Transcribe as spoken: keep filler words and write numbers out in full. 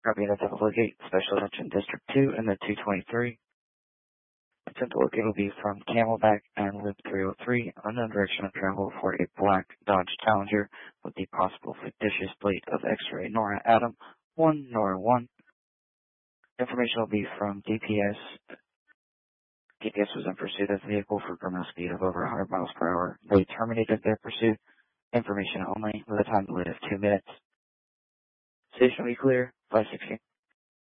Copy that to locate Special Attention District two and the two twenty-three. Attempt to locate will be from Camelback and Loop three oh three, unknown direction of travel for a black Dodge Challenger with the possible fictitious plate of X-ray Nora Adam one Nora one. Information will be from D P S. D P S was in pursuit of the vehicle for criminal speed of over one hundred miles per hour. They terminated their pursuit. Information only with a time limit of two minutes. Station will be clear. five sixteen.